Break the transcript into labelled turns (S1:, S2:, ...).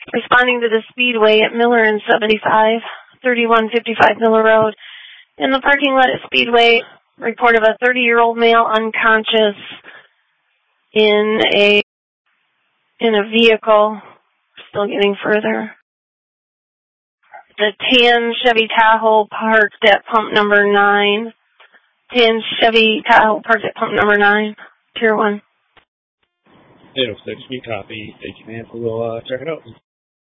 S1: responding to the Speedway at Miller and 75, 3155 Miller Road. In the parking lot at Speedway, report of a 30-year-old male unconscious in a vehicle. Still getting further. The tan Chevy Tahoe parked at pump number 9. Tan Chevy Tahoe parked at pump number 9. Tier 1.
S2: 806, we copy. Thank you, man. We'll check it out.